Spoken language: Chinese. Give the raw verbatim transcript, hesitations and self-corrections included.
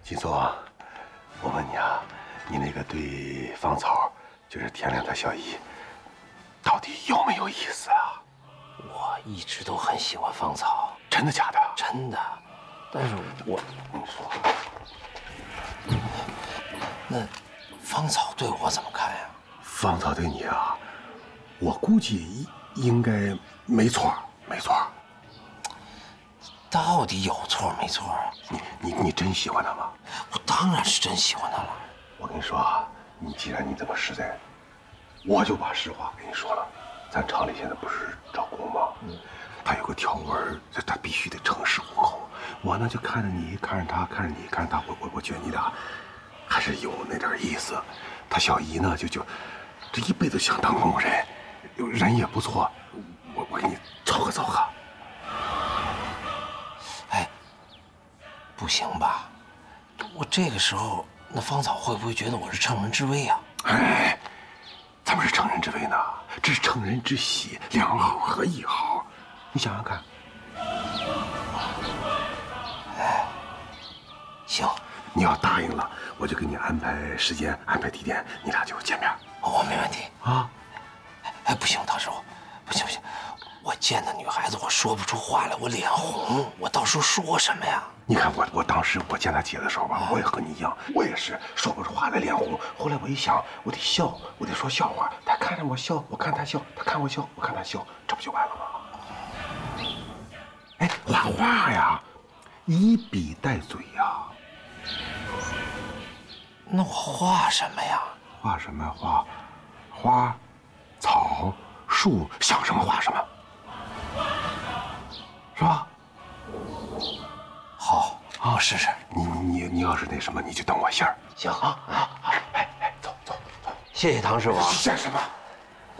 金松，我问你啊，你那个对芳草，就是天亮的小姨，到底有没有意思啊？ 我一直都很喜欢芳草。 真的假的？ 真的，但是我你说， 那芳草对我怎么看呀？ 芳草对你啊，我估计应该没错，没错。 到底有错没错啊？ 你你你真喜欢他吗？ 我当然是真喜欢他了。 我跟你说啊，你既然你这么实在，我就把实话跟你说了。咱厂里现在不是招工吗？嗯，他有个条文，这他必须得诚实糊口。我呢就看着你，看着他，看着你，看着他，我我我觉得你俩还是有那点意思。他小姨呢就就这一辈子想当工人，人也不错。我我给你凑合凑合。 哎，不行吧？我这个时候，那芳草会不会觉得我是乘人之危啊？ 哎，咱们是乘人之危呢，这是乘人之喜，两好合一好。你想想看。 哎，行， 你要答应了，我就给你安排时间，安排地点，你俩就见面。 我没问题啊。 哎，不行，大师傅，不行不行，我见到女孩子，我说不出话来，我脸红，我到时候说什么呀？ 你看我，我当时我见他姐的时候吧，我也和你一样，我也是说不出话来，脸红。后来我一想，我得笑，我得说笑话。他看着我笑，我看他笑；他看我笑，我看他笑，这不就完了吗？哎，画画呀，以笔带嘴呀。 那我画什么呀？ 画什么？画花、草、树，想什么画什么，是吧？ 好，我试试。 你你你要是那什么，你就等我信儿。 行啊啊啊！哎哎，走走走， 谢谢唐师傅啊。 谢什么？